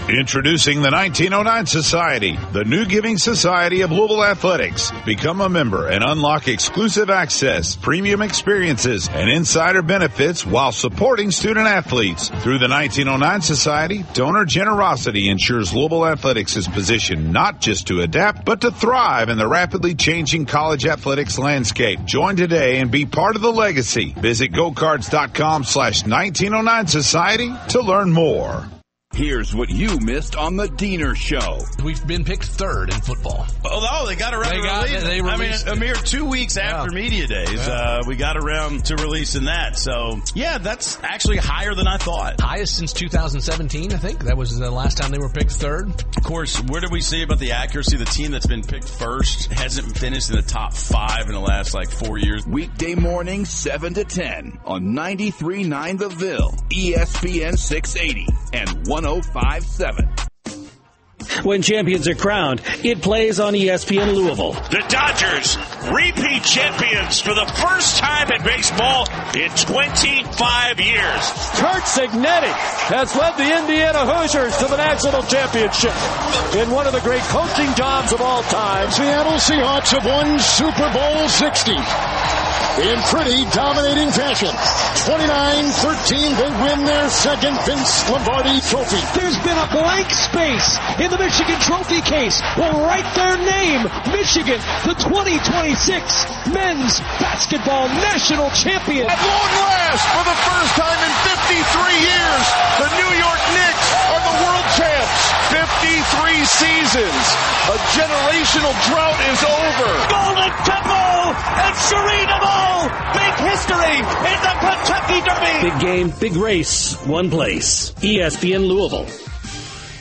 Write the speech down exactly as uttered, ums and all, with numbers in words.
Introducing the nineteen oh nine Society, the new giving society of Louisville Athletics. Become a member and unlock exclusive access, premium experiences, and insider benefits while supporting student athletes. Through the nineteen oh nine Society, donor generosity ensures Louisville Athletics is positioned not just to adapt, but to thrive in the rapidly changing college athletics landscape. Join today and be part of the legacy. Visit gocards.com slash 1909 Society to learn more. Here's what you missed on the Diener Show. We've been picked third in football. Oh, oh they got around they to got, release they I mean, it. a mere two weeks after yeah. Media Days, yeah. uh, we got around to releasing that. So, yeah, that's actually higher than I thought. Highest since two thousand seventeen, I think. That was the last time they were picked third. Of course, where did we see about the accuracy? The team that's been picked first hasn't finished in the top five in the last, like, four years. Weekday morning, seven to ten on ninety-three point nine The Ville, E S P N six eighty, and one oh five point seven. When champions are crowned, it plays on E S P N Louisville. The Dodgers, repeat champions for the first time in baseball in twenty-five years. Curt Cignetti has led the Indiana Hoosiers to the national championship in one of the great coaching jobs of all time. Seattle Seahawks have won Super Bowl sixty. In pretty dominating fashion. twenty-nine thirteen, they win their second Vince Lombardi trophy. There's been a blank space in the Michigan trophy case. We'll write their name, Michigan, the twenty twenty-six men's basketball national champion. At long last, for the first time in fifty-three years, the New York Knicks are the world champs. fifty-three seasons. A generational drought is over. Golden Temple and Serena Ball. Big history in the Kentucky Derby. Big game, big race, one place. E S P N Louisville.